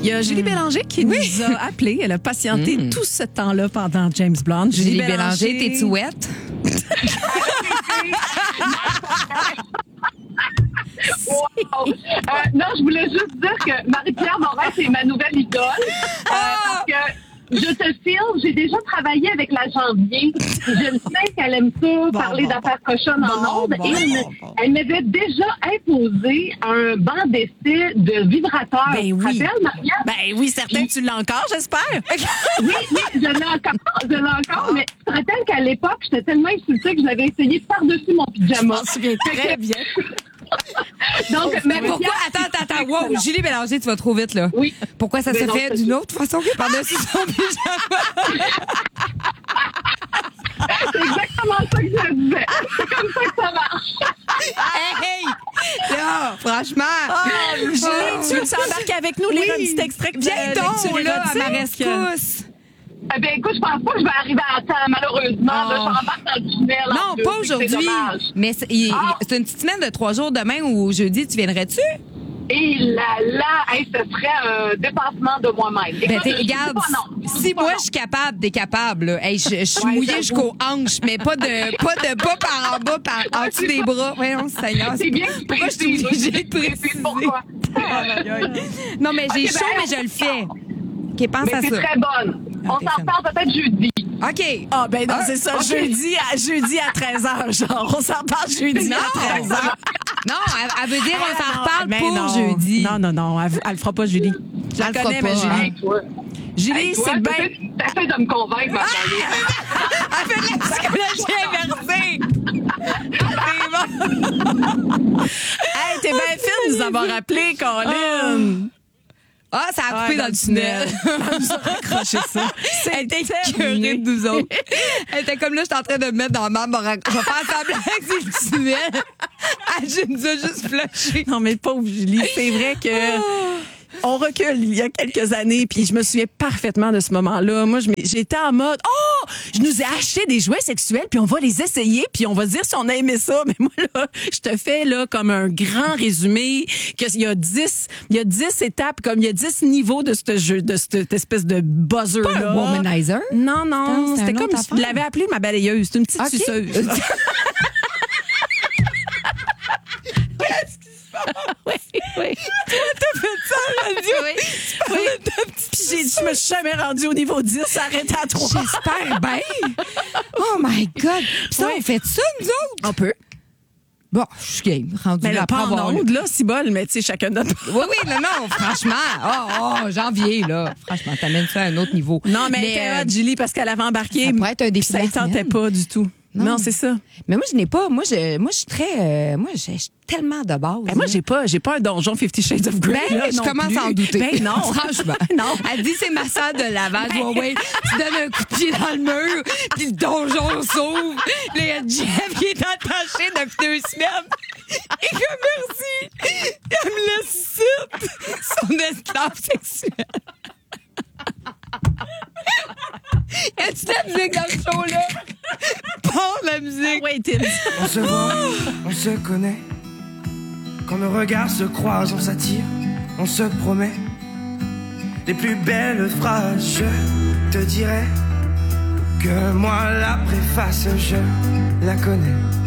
Il y a Julie Bélanger qui nous a appelés. Elle a patienté tout ce temps-là pendant James Bond. Julie Bélanger, t'es-tu ouette? Wow. Non, je voulais juste dire que Marie-Pierre Morin, c'est ma nouvelle idole. Parce que je te filme, j'ai déjà travaillé avec la Janvier. Je le sais qu'elle aime ça, parler d'affaires cochonnes en ondes. Et elle m'avait déjà imposé un banc d'essai de vibrateur. Ben oui. Tu te rappelles, Marie-Pierre? Ben oui, certain que tu l'as encore, j'espère. Oui, je l'ai encore, mais tu te rappelles qu'à l'époque, j'étais tellement insultée que je l'avais essayé par-dessus mon pyjama. Je m'en souviens très bien. Donc, Mais pourquoi? Attends. Wow, Julie Bélanger, tu vas trop vite, là. Oui. Pourquoi ça se fait d'une autre façon que par-dessus son pyjama? C'est exactement ça que je disais. C'est comme ça que ça marche. Hey! Là, franchement. Julie, tu veux s'embarquer avec nous, lire un petit extrait de Viens lecture donc, là, à ma érotique? rescousse. Eh bien, écoute, je pense pas que je vais arriver à temps, malheureusement. Là, j'embarque dans le tunnel. Non, pas aujourd'hui. C'est dommage. Mais c'est une petite semaine de 3 jours demain ou jeudi, tu viendrais-tu? Et là, hey, ce serait un dépassement de moi-même. Ben, Écoute, je dis regarde, pas non. si moi je suis capable, t'es capable. Là. Hey, je suis mouillée jusqu'aux hanches, mais pas par en bas, en dessous des bras. Voyons, Seigneur. C'est bien que tu Pourquoi je suis précises, obligée de tu précises préciser? pourquoi. Non, mais j'ai Ok, chaud, ben, mais je le fais. OK, pense Mais à c'est ça. très bonne. On Ok, s'en ça reparle peut-être jeudi. OK. Ah, ben non, c'est ça. ok. Jeudi à 13h, genre. On s'en parle jeudi Non. à 13h. Non, elle veut dire on s'en reparle Mais pour non. jeudi. Non, elle le fera pas, Julie. Je la Elle le connais, fera mais pas, Julie. Hey, toi. Julie, Hey, toi, c'est bien. t'essaies de me convaincre, ma chérie. Elle fait de la psychologie inversée. C'est bon. Hey, t'es bien fine de nous avoir appelé, Colin. Ah, ça a coupé dans le tunnel. Elle nous a raccroché ça. Elle était écœurée de nous autres. Elle était comme là, je suis en train de me mettre dans ma morague. Je vais faire semblant que c'est le tunnel. Elle nous a juste flashé. Non, mais pauvre Julie, c'est vrai que on recule il y a quelques années, puis je me souviens parfaitement de ce moment-là. Moi, j'étais en mode, oh, je nous ai acheté des jouets sexuels, puis on va les essayer, puis on va dire si on a aimé ça. Mais moi, là, je te fais là comme un grand résumé, qu'il y a 10 étapes, comme il y a 10 niveaux de ce jeu, de cette espèce de buzzer-là. Pas un womanizer? Non, C'était c'était une comme autre si tu affaire. l'avais appelé ma balayeuse. C'est une petite Ok. suceuse. Oui. T'as fait ça, radio? Oui. Puis j'ai dit, je me suis jamais rendue au niveau 10, ça arrêtait à 3. J'espère bien. Oh my God. Puis ça, on fait ça, nous autres? On peut. Bon, je suis game. Rendu Mais là, là, pas après en avoir- ondes, là, si bol, mais tu sais, chacun notre... Oui, non, franchement. Oh, janvier, là. Franchement, t'amènes ça à un autre niveau. Non, mais elle était hot, Julie, parce qu'elle avait embarqué. ça pourrait être un défi Ça de ne la tentait semaine. pas du tout. Non, c'est ça. Mais moi, je n'ai pas. Moi, je suis très. Moi, j'ai tellement de base. Ben, moi, j'ai pas un donjon 50 Shades of Grey. Ben, là, je non commence plus. à en douter. Ben, non. Franchement. Non. Elle dit c'est ma sœur de lavage. Ouais, tu donnes un coup de pied dans le mur, puis le donjon s'ouvre. Là, il y a Jeff qui est attaché depuis 2 semaines. Et que merci. Elle me laisse ici, son esclave sexuel. Y a-tu de la musique dans le show, là? Pas la musique. Oui, Tim. On se voit, on se connaît. Quand nos regards se croisent, on s'attire, on se promet. Les plus belles phrases, je te dirai que moi la préface, je la connais.